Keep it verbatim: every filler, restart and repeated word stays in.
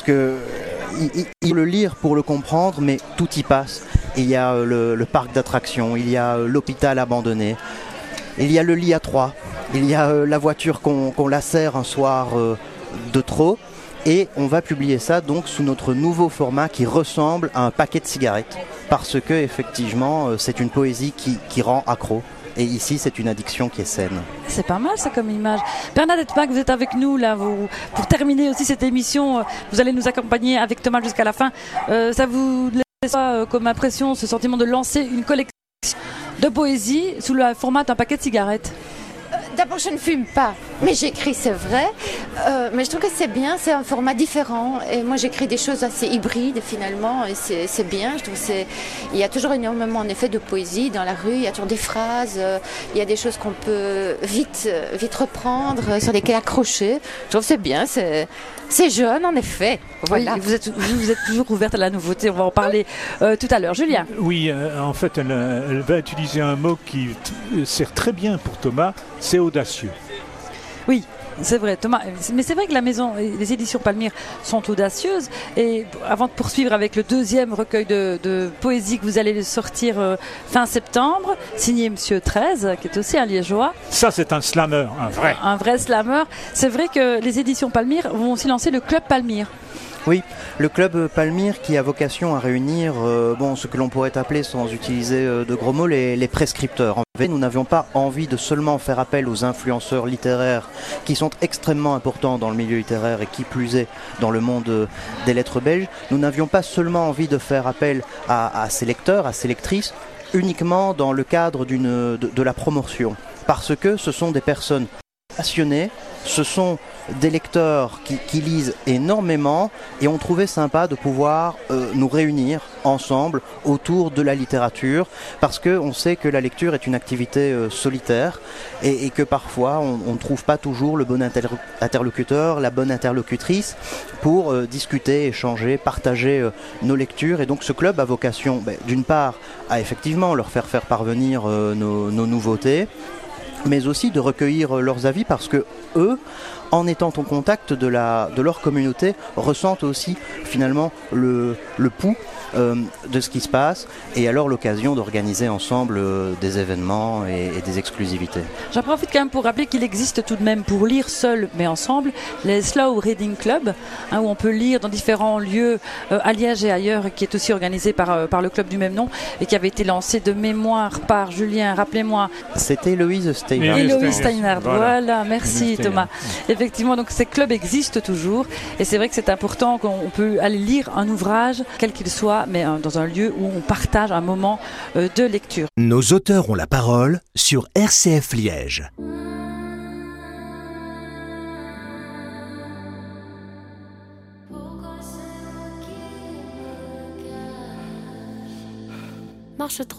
Que, il, il faut le lire pour le comprendre, mais tout y passe. Il y a le, le parc d'attractions, il y a l'hôpital abandonné, il y a le lit à trois, il y a la voiture qu'on, qu'on lacère un soir de trop. Et on va publier ça donc sous notre nouveau format qui ressemble à un paquet de cigarettes. Parce que effectivement, c'est une poésie qui, qui rend accro. Et ici, c'est une addiction qui est saine. C'est pas mal ça comme image. Bernadette Mac, vous êtes avec nous là. Vous, pour terminer aussi cette émission, vous allez nous accompagner avec Thomas jusqu'à la fin. Euh, ça vous laisse pas euh, comme impression ce sentiment de lancer une collection de poésie sous le format d'un paquet de cigarettes? D'abord, je ne fume pas, mais j'écris, c'est vrai. Euh, mais je trouve que c'est bien, c'est un format différent. Et moi, j'écris des choses assez hybrides, finalement, et c'est, c'est bien. Je trouve que c'est... Il y a toujours énormément, en effet, de poésie dans la rue. Il y a toujours des phrases, euh, il y a des choses qu'on peut vite, vite reprendre, euh, sur lesquelles accrocher. Je trouve que c'est bien, c'est, c'est jeune, en effet. Voilà. Oui, vous êtes, vous êtes toujours ouverte à la nouveauté. On va en parler euh, tout à l'heure. Julien. Oui, euh, en fait, elle, elle va utiliser un mot qui t- sert très bien pour Thomas. C'est audacieux. Oui, c'est vrai, Thomas. Mais c'est vrai que la maison, les éditions Palmyre sont audacieuses. Et avant de poursuivre avec le deuxième recueil de, de poésie que vous allez sortir euh, fin septembre, signé Monsieur treize, qui est aussi un liégeois. Ça, c'est un slammer, un vrai. Un vrai slammer. C'est vrai que les éditions Palmyre vont aussi lancer le Club Palmyre. Oui, le club Palmyre qui a vocation à réunir euh, bon, ce que l'on pourrait appeler, sans utiliser euh, de gros mots, les, les prescripteurs. En fait, nous n'avions pas envie de seulement faire appel aux influenceurs littéraires qui sont extrêmement importants dans le milieu littéraire et qui plus est dans le monde euh, des lettres belges. Nous n'avions pas seulement envie de faire appel à, à ces lecteurs, à ces lectrices, uniquement dans le cadre d'une, de, de la promotion. Parce que ce sont des personnes passionnées, ce sont des lecteurs qui, qui lisent énormément et on trouvait sympa de pouvoir euh, nous réunir ensemble autour de la littérature parce qu'on sait que la lecture est une activité euh, solitaire et, et que parfois on ne trouve pas toujours le bon inter- interlocuteur, la bonne interlocutrice pour euh, discuter, échanger, partager euh, nos lectures. Et donc ce club a vocation ben, d'une part à effectivement leur faire faire parvenir euh, nos, nos nouveautés, mais aussi de recueillir leurs avis parce que eux, en étant en contact de, la, de leur communauté, ressentent aussi finalement le, le pouls euh, de ce qui se passe et alors l'occasion d'organiser ensemble euh, des événements et, et des exclusivités. J'en profite quand même pour rappeler qu'il existe tout de même pour lire seul mais ensemble les Slow Reading Club hein, où on peut lire dans différents lieux euh, à Liège et ailleurs qui est aussi organisé par, euh, par le club du même nom et qui avait été lancé de mémoire par Julien, rappelez-moi. C'était Héloïse Steinhardt. Héloïse Steinhardt, voilà. voilà, merci Thomas. Effectivement, donc ces clubs existent toujours et c'est vrai que c'est important qu'on peut aller lire un ouvrage, quel qu'il soit, mais dans un lieu où on partage un moment de lecture. Nos auteurs ont la parole sur R C F Liège. Marche trop.